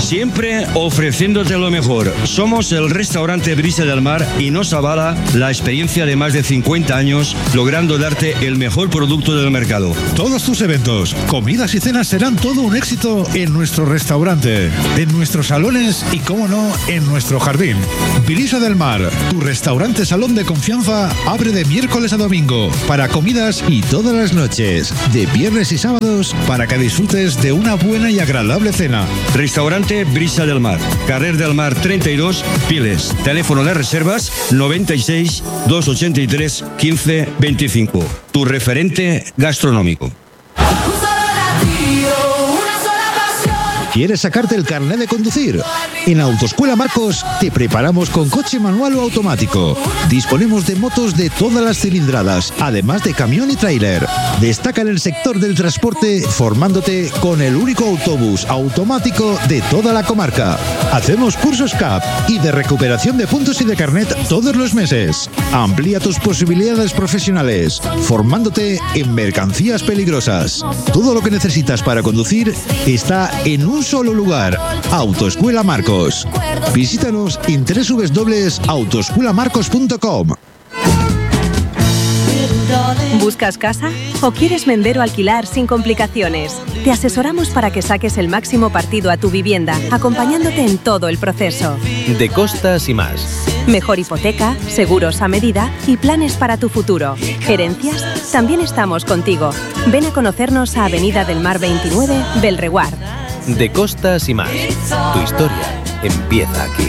Siempre ofreciéndote lo mejor. Somos el restaurante Brisa del Mar y nos avala la experiencia de más de 50 años, logrando darte el mejor producto del mercado. Todos tus eventos, comidas y cenas serán todo un éxito en nuestro restaurante, en nuestros salones y, cómo no, en nuestro jardín. Brisa del Mar, tu restaurante salón de confianza, abre de miércoles a domingo para comidas y todas las noches, de viernes y sábados, para que disfrutes de una buena y agradable cena. Restaurante Brisa del Mar, Carrer del Mar 32, Piles. Teléfono de reservas 96 283 15 25. Tu referente gastronómico. ¿Quieres sacarte el carnet de conducir? En Autoescuela Marcos te preparamos con coche manual o automático. Disponemos de motos de todas las cilindradas, además de camión y tráiler. Destaca en el sector del transporte formándote con el único autobús automático de toda la comarca. Hacemos cursos CAP y de recuperación de puntos y de carnet todos los meses. Amplía tus posibilidades profesionales, formándote en mercancías peligrosas. Todo lo que necesitas para conducir está en un solo lugar. Autoescuela Marcos. Visítanos en www.autoescuelamarcos.com. ¿Buscas casa? ¿O quieres vender o alquilar sin complicaciones? Te asesoramos para que saques el máximo partido a tu vivienda, acompañándote en todo el proceso. De Costas y más. Mejor hipoteca, seguros a medida y planes para tu futuro. ¿Herencias? También estamos contigo. Ven a conocernos a Avenida del Mar 29, Belreguard. De Costas y más. Tu historia empieza aquí.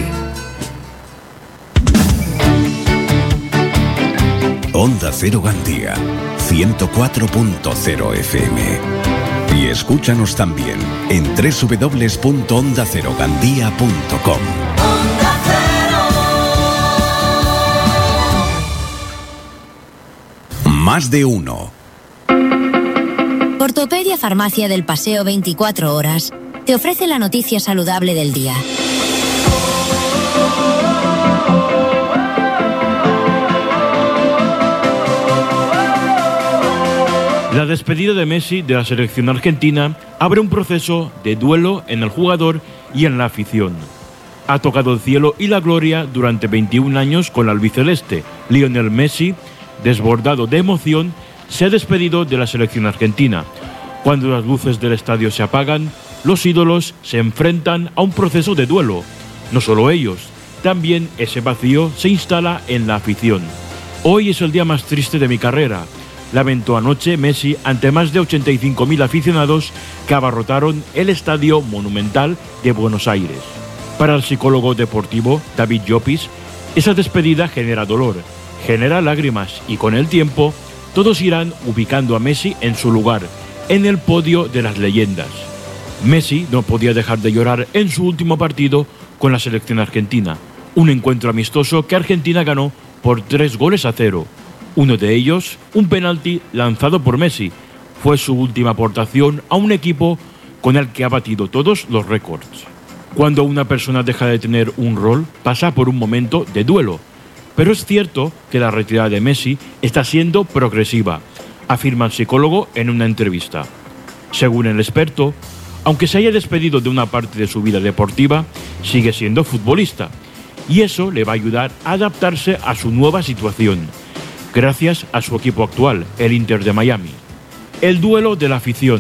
Onda Cero Gandía, 104.0 FM. Y escúchanos también en www.ondacerogandía.com. Más de uno. Ortopedia Farmacia del Paseo 24 horas te ofrece la noticia saludable del día. La despedida de Messi de la selección argentina abre un proceso de duelo en el jugador y en la afición. Ha tocado el cielo y la gloria durante 21 años con la albiceleste. Lionel Messi, desbordado de emoción, se ha despedido de la selección argentina. Cuando las luces del estadio se apagan, los ídolos se enfrentan a un proceso de duelo. No solo ellos, también ese vacío se instala en la afición. Hoy es el día más triste de mi carrera, lamentó anoche Messi ante más de 85.000 aficionados que abarrotaron el Estadio Monumental de Buenos Aires. Para el psicólogo deportivo David Llopis, esa despedida genera dolor, genera lágrimas y con el tiempo todos irán ubicando a Messi en su lugar, en el podio de las leyendas. Messi no podía dejar de llorar en su último partido con la selección argentina, un encuentro amistoso que Argentina ganó por 3-0. Uno de ellos, un penalti lanzado por Messi, fue su última aportación a un equipo con el que ha batido todos los récords. Cuando una persona deja de tener un rol, pasa por un momento de duelo. Pero es cierto que la retirada de Messi está siendo progresiva, afirma el psicólogo en una entrevista. Según el experto, aunque se haya despedido de una parte de su vida deportiva, sigue siendo futbolista, y eso le va a ayudar a adaptarse a su nueva situación, gracias a su equipo actual, el Inter de Miami. El duelo de la afición.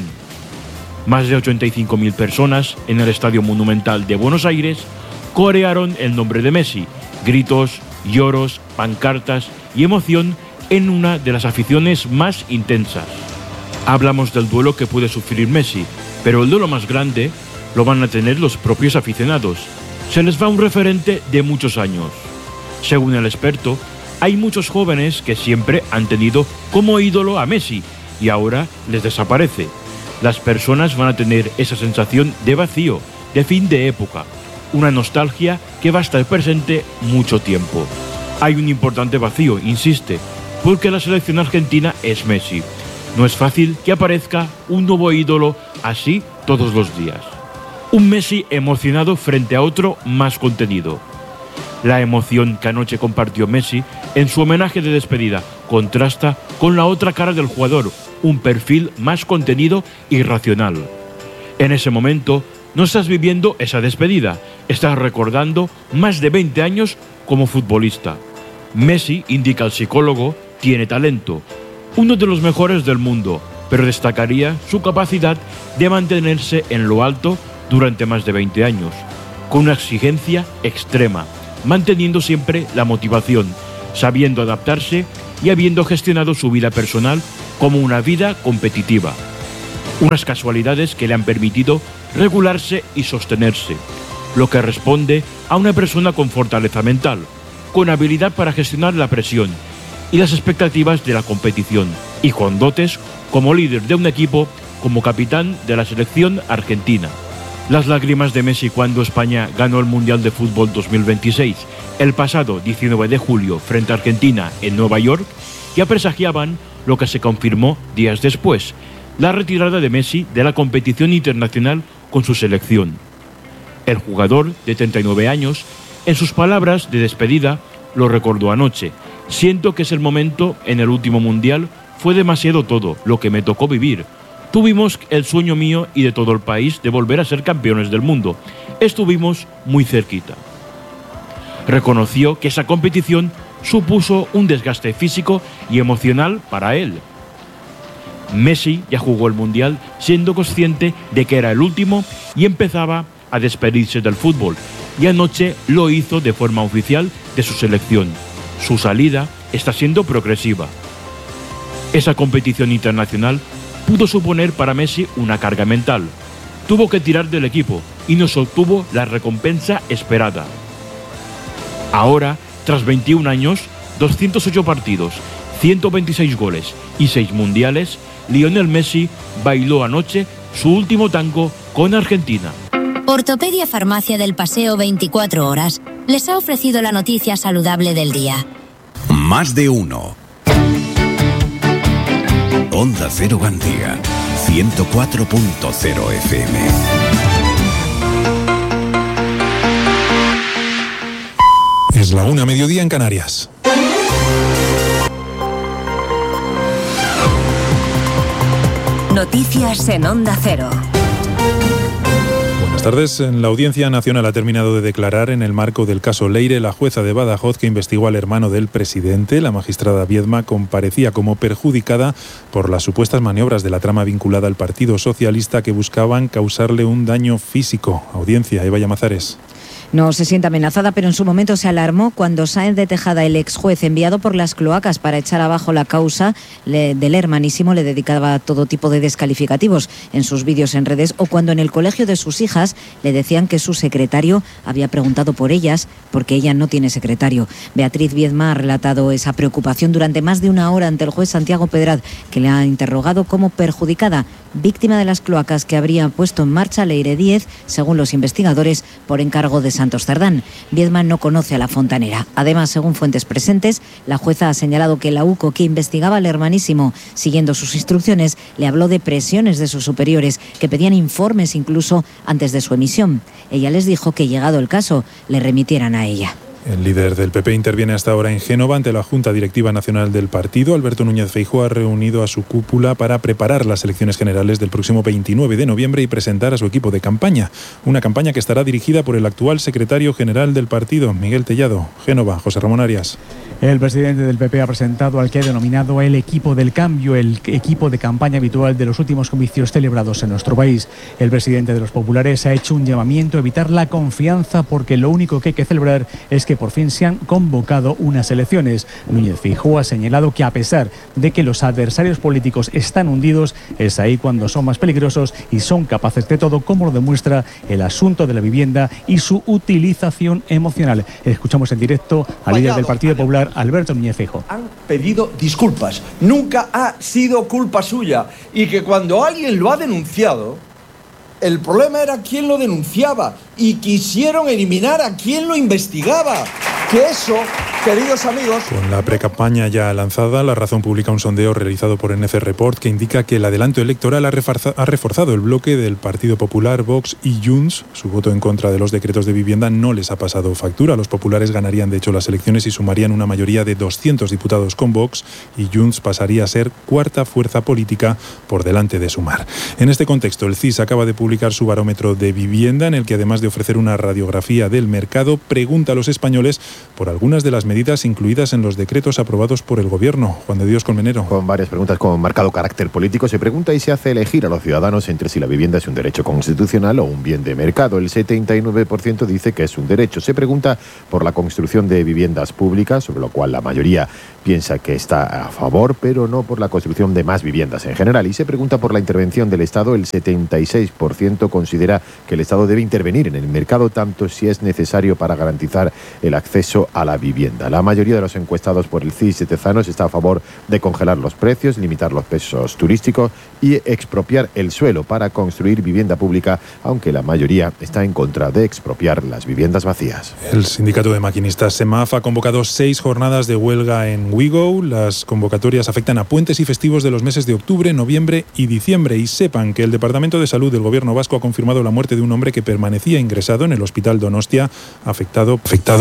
Más de 85.000 personas en el Estadio Monumental de Buenos Aires corearon el nombre de Messi, gritos, lloros, pancartas y emoción en una de las aficiones más intensas. Hablamos del duelo que puede sufrir Messi, pero el duelo más grande lo van a tener los propios aficionados. Se les va un referente de muchos años. Según el experto, hay muchos jóvenes que siempre han tenido como ídolo a Messi y ahora les desaparece. Las personas van a tener esa sensación de vacío, de fin de época, una nostalgia que va a estar presente mucho tiempo. Hay un importante vacío, insiste, porque la selección argentina es Messi. No es fácil que aparezca un nuevo ídolo así todos los días. Un Messi emocionado frente a otro más contenido. La emoción que anoche compartió Messi en su homenaje de despedida contrasta con la otra cara del jugador, un perfil más contenido y racional. En ese momento, No estás viviendo esa despedida, estás recordando más de 20 años como futbolista. Messi, indica el psicólogo, tiene talento, uno de los mejores del mundo, pero destacaría su capacidad de mantenerse en lo alto durante más de 20 años, con una exigencia extrema, manteniendo siempre la motivación, sabiendo adaptarse y habiendo gestionado su vida personal como una vida competitiva. Unas casualidades que le han permitido regularse y sostenerse, lo que responde a una persona con fortaleza mental, con habilidad para gestionar la presión y las expectativas de la competición, y con dotes como líder de un equipo, como capitán de la selección argentina. Las lágrimas de Messi cuando España ganó el Mundial de Fútbol 2026 el pasado 19 de julio frente a Argentina en Nueva York ya presagiaban lo que se confirmó días después, la retirada de Messi de la competición internacional con su selección. El jugador, de 39 años, en sus palabras de despedida, lo recordó anoche: siento que es el momento en el último Mundial, fue demasiado todo lo que me tocó vivir. Tuvimos el sueño mío y de todo el país de volver a ser campeones del mundo. Estuvimos muy cerquita. Reconoció que esa competición supuso un desgaste físico y emocional para él. Messi ya jugó el Mundial siendo consciente de que era el último y empezaba a despedirse del fútbol, y anoche lo hizo de forma oficial de su selección. Su salida está siendo progresiva. Esa competición internacional pudo suponer para Messi una carga mental. Tuvo que tirar del equipo y no se obtuvo la recompensa esperada. Ahora, tras 21 años, 208 partidos, 126 goles y 6 mundiales, Lionel Messi bailó anoche su último tango con Argentina. Ortopedia Farmacia del Paseo 24 Horas les ha ofrecido la noticia saludable del día. Más de uno. Onda Cero Gandía, 104.0 FM. Es la 1:00 mediodía en Canarias. Noticias en Onda Cero. Buenas tardes. La Audiencia Nacional ha terminado de declarar en el marco del caso Leire. La jueza de Badajoz que investigó al hermano del presidente, la magistrada Viedma, comparecía como perjudicada por las supuestas maniobras de la trama vinculada al Partido Socialista que buscaban causarle un daño físico. Audiencia, Eva Llamazares. No se siente amenazada, pero en su momento se alarmó cuando Sáenz de Tejada, el ex juez enviado por las cloacas para echar abajo la causa del hermanísimo, le dedicaba todo tipo de descalificativos en sus vídeos en redes, o cuando en el colegio de sus hijas le decían que su secretario había preguntado por ellas porque ella no tiene secretario. Beatriz Viedma ha relatado esa preocupación durante más de una hora ante el juez Santiago Pedraz, que le ha interrogado como perjudicada, víctima de las cloacas que habría puesto en marcha Leire Díez, según los investigadores, por encargo de Santos Cerdán. Viedma no conoce a la fontanera. Además, según fuentes presentes, la jueza ha señalado que la UCO, que investigaba al hermanísimo siguiendo sus instrucciones, le habló de presiones de sus superiores que pedían informes incluso antes de su emisión. Ella les dijo que, llegado el caso, le remitieran a ella. El líder del PP interviene hasta ahora en Génova ante la Junta Directiva Nacional del partido. Alberto Núñez Feijóo ha reunido a su cúpula para preparar las elecciones generales del próximo 29 de noviembre y presentar a su equipo de campaña. Una campaña que estará dirigida por el actual secretario general del partido, Miguel Tellado. Génova, José Ramón Arias. El presidente del PP ha presentado al que ha denominado el equipo del cambio, el equipo de campaña habitual de los últimos comicios celebrados en nuestro país. El presidente de los populares ha hecho un llamamiento a evitar la confianza porque lo único que hay que celebrar es que por fin se han convocado unas elecciones. Núñez Feijóo ha señalado que a pesar de que los adversarios políticos están hundidos, es ahí cuando son más peligrosos y son capaces de todo, como lo demuestra el asunto de la vivienda y su utilización emocional. Escuchamos en directo al líder del Partido Popular, Alberto Núñez Feijóo. Han pedido disculpas. Nunca ha sido culpa suya. Y que cuando alguien lo ha denunciado, el problema era quién lo denunciaba. Y quisieron eliminar a quien lo investigaba. Que eso queridos amigos. Con la precampaña ya lanzada, La Razón publica un sondeo realizado por NC Report que indica que el adelanto electoral ha reforzado el bloque del Partido Popular, Vox y Junts. Su voto en contra de los decretos de vivienda no les ha pasado factura. Los populares ganarían de hecho las elecciones y sumarían una mayoría de 200 diputados con Vox, y Junts pasaría a ser cuarta fuerza política por delante de Sumar. En este contexto, el CIS acaba de publicar su barómetro de vivienda, en el que además de ofrecer una radiografía del mercado, pregunta a los españoles por algunas de las medidas incluidas en los decretos aprobados por el Gobierno. Juan de Dios Colmenero. Con varias preguntas con marcado carácter político, se pregunta y se hace elegir a los ciudadanos entre si la vivienda es un derecho constitucional o un bien de mercado. El 79% dice que es un derecho. Se pregunta por la construcción de viviendas públicas, sobre lo cual la mayoría piensa que está a favor, pero no por la construcción de más viviendas en general. Y se pregunta por la intervención del Estado. El 76% considera que el Estado debe intervenir en el mercado tanto si es necesario para garantizar el acceso a la vivienda. La mayoría de los encuestados por el CIS Tezanos está a favor de congelar los precios, limitar los pesos turísticos y expropiar el suelo para construir vivienda pública, aunque la mayoría está en contra de expropiar las viviendas vacías. El sindicato de maquinistas SEMAF ha convocado 6 jornadas de huelga en WeGo. Las convocatorias afectan a puentes y festivos de los meses de octubre, noviembre y diciembre. Y sepan que el Departamento de Salud del Gobierno vasco ha confirmado la muerte de un hombre que permanecía ingresado en el Hospital Donostia, afectado.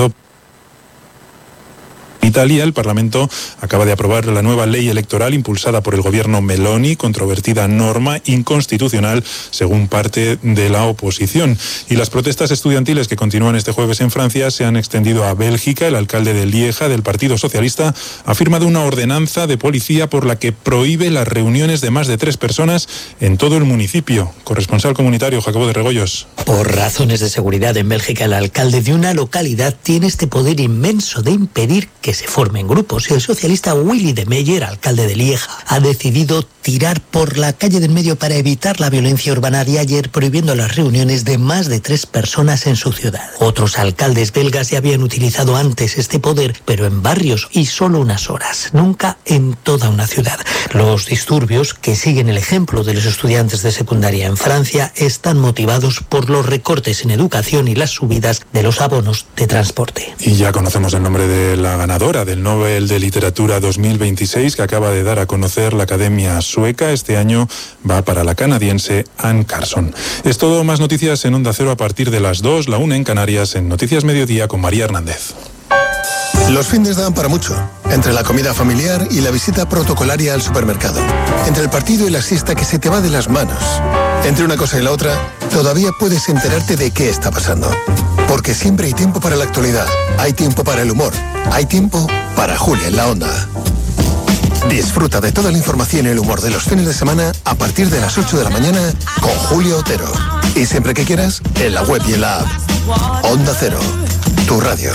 Italia, el Parlamento acaba de aprobar la nueva ley electoral impulsada por el gobierno Meloni, controvertida norma inconstitucional según parte de la oposición. Y las protestas estudiantiles que continúan este jueves en Francia se han extendido a Bélgica. El alcalde de Lieja, del Partido Socialista, ha firmado una ordenanza de policía por la que prohíbe las reuniones de más de 3 personas en todo el municipio. Corresponsal comunitario Jacobo de Regoyos. Por razones de seguridad en Bélgica, el alcalde de una localidad tiene este poder inmenso de impedir que se formen grupos, y el socialista Willy de Meyer, alcalde de Lieja, ha decidido tirar por la calle del medio para evitar la violencia urbana de ayer, prohibiendo las reuniones de más de 3 personas en su ciudad. Otros alcaldes belgas ya habían utilizado antes este poder, pero en barrios y solo unas horas, nunca en toda una ciudad. Los disturbios, que siguen el ejemplo de los estudiantes de secundaria en Francia, están motivados por los recortes en educación y las subidas de los abonos de transporte. Y ya conocemos el nombre de la ganadora del Nobel de Literatura 2026 que acaba de dar a conocer la Academia Sueca. Este año va para la canadiense Anne Carson. Es todo. Más noticias en Onda Cero a partir de las 2, la 1 en Canarias, en Noticias Mediodía con María Hernández. Los findes dan para mucho. Entre la comida familiar y la visita protocolaria al supermercado. Entre el partido y la siesta que se te va de las manos. Entre una cosa y la otra, todavía puedes enterarte de qué está pasando. Porque siempre hay tiempo para la actualidad. Hay tiempo para el humor. Hay tiempo para Julia en la Onda. Disfruta de toda la información y el humor de los fines de semana a partir de las 8 de la mañana con Julia Otero. Y siempre que quieras, en la web y en la app. Onda Cero, tu radio.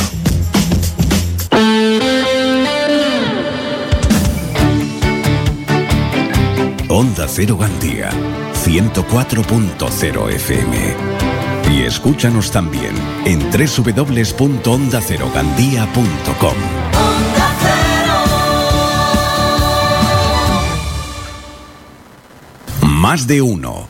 Onda Cero Gandía, 104.0 FM. Y escúchanos también en www.ondacerogandía.com. Más de uno.